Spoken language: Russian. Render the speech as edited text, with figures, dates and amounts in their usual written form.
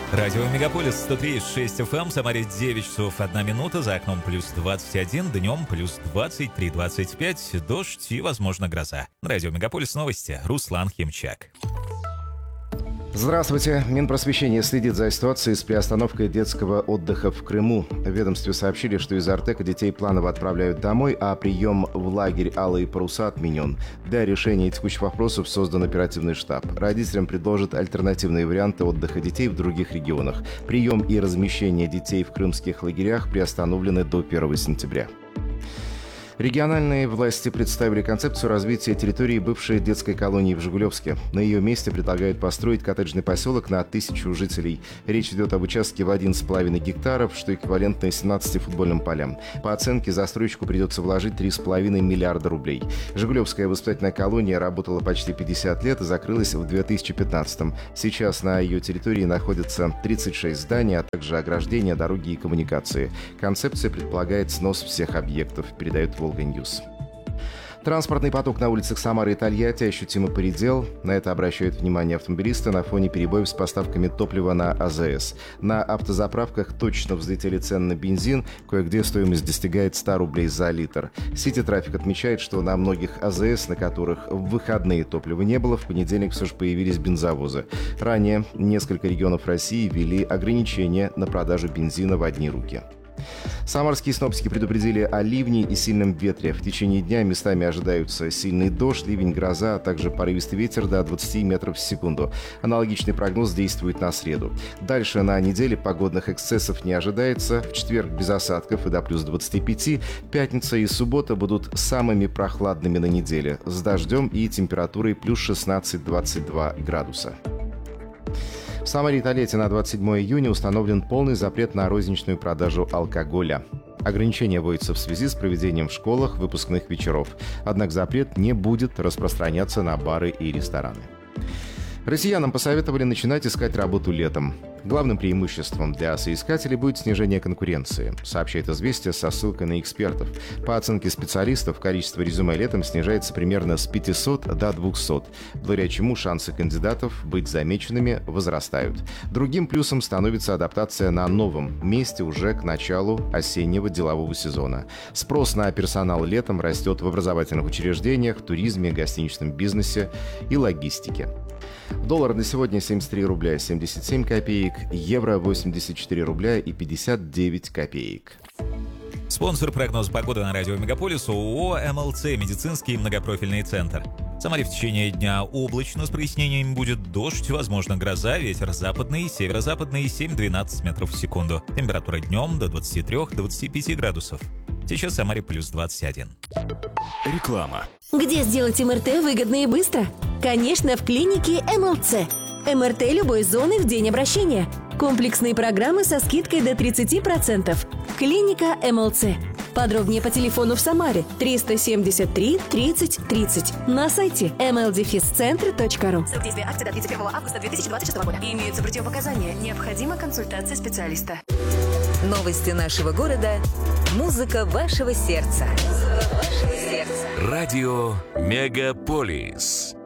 Радио Мегаполис 103,6 FM, Самаре 9 часов 1 минута, за окном плюс 21, днем плюс 23-25, дождь и, возможно, гроза. Радио Мегаполис новости, Руслан Химчак. Здравствуйте. Минпросвещение следит за ситуацией с приостановкой детского отдыха в Крыму. В ведомстве сообщили, что из Артека детей планово отправляют домой, а прием в лагерь «Алые паруса» отменен. Для решения текущих вопросов создан оперативный штаб. Родителям предложат альтернативные варианты отдыха детей в других регионах. Прием и размещение детей в крымских лагерях приостановлены до 1 сентября. Региональные власти представили концепцию развития территории бывшей детской колонии в Жигулевске. На ее месте предлагают построить коттеджный поселок на 1000 жителей. Речь идет об участке в 1,5 гектаров, что эквивалентно 17 футбольным полям. По оценке, застройщику придется вложить 3,5 миллиарда рублей. Жигулевская воспитательная колония работала почти 50 лет и закрылась в 2015-м. Сейчас на ее территории находятся 36 зданий, а также ограждения, дороги и коммуникации. Концепция предполагает снос всех объектов, передает Волга-Ньюс. Транспортный поток на улицах Самары и Тольятти ощутимо поредел. На это обращают внимание автомобилисты на фоне перебоев с поставками топлива на АЗС. На автозаправках точно взлетели цены на бензин. Кое-где стоимость достигает 100 рублей за литр. Сити Трафик отмечает, что на многих АЗС, на которых в выходные топлива не было, в понедельник все же появились бензовозы. Ранее несколько регионов России ввели ограничения на продажу бензина в одни руки. Самарские синоптики предупредили о ливне и сильном ветре. В течение дня местами ожидаются сильный дождь, ливень, гроза, а также порывистый ветер до 20 метров в секунду. Аналогичный прогноз действует на среду. Дальше на неделе погодных эксцессов не ожидается. В четверг без осадков и до плюс 25. Пятница и суббота будут самыми прохладными на неделе, с дождем и температурой плюс 16-22 градуса. В Самаре и Тольятти на 27 июня установлен полный запрет на розничную продажу алкоголя. Ограничения вводятся в связи с проведением в школах выпускных вечеров. Однако запрет не будет распространяться на бары и рестораны. Россиянам посоветовали начинать искать работу летом. Главным преимуществом для соискателей будет снижение конкуренции, сообщает «Известия» со ссылкой на экспертов. По оценке специалистов, количество резюме летом снижается примерно с 500 до 200, благодаря чему шансы кандидатов быть замеченными возрастают. Другим плюсом становится адаптация на новом месте уже к началу осеннего делового сезона. Спрос на персонал летом растет в образовательных учреждениях, туризме, гостиничном бизнесе и логистике. Доллар на сегодня 73 рубля 77 копеек, евро 84 рубля и 59 копеек. Спонсор прогноза погоды на радио Мегаполис ООО «МЛЦ» медицинский многопрофильный центр. В Самаре в течение дня облачно, с прояснениями будет дождь, возможно гроза, ветер западный, северо-западный 7-12 метров в секунду. Температура днем до 23-25 градусов. Сейчас в Самаре плюс 21. Реклама. Где сделать МРТ выгодно и быстро? Конечно, в клинике МЛЦ. МРТ любой зоны в день обращения. Комплексные программы со скидкой до 30%. Клиника МЛЦ. Подробнее по телефону в Самаре 373 30 30. На сайте mldefiscentr.ru. Срок действия акции до 31 августа 2026 года. Имеются противопоказания. Необходима консультация специалиста. Новости нашего города. Музыка вашего сердца. Радио Мегаполис.